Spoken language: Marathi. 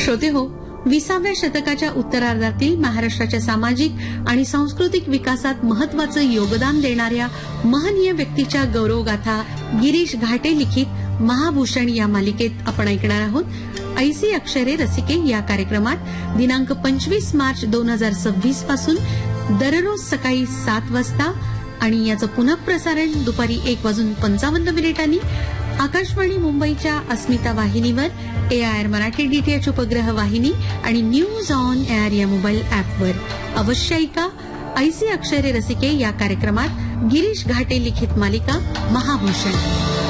श्रोते हो, 20व्या शतकाच्या उत्तरार्धातील महाराष्ट्राच्या सामाजिक आणि सांस्कृतिक विकासात महत्वाचं योगदान देणाऱ्या महनीय व्यक्तीच्या गौरवगाथा गिरीश घाटे लिखित महाभूषण या मालिकेत आपण ऐकणार आहोत. ऐसी अक्षरे रसिके या कार्यक्रमात दिनांक 25 मार्च 2026 पासून दररोज सकाळी 7 वाजता आणि याचं पुनःप्रसारण दुपारी 1:55 आकाशवाणी मुंबईच्या अस्मिता वाहिनीवर, AIR मराठी DTH उपग्रह वाहिनी आणि न्यूज ऑन एअर या मोबाईल ऍपवर अवश्य ऐका. ऐसी अक्षरे रसिके या कार्यक्रमात गिरीश घाटे लिखित मालिका महाभूषण.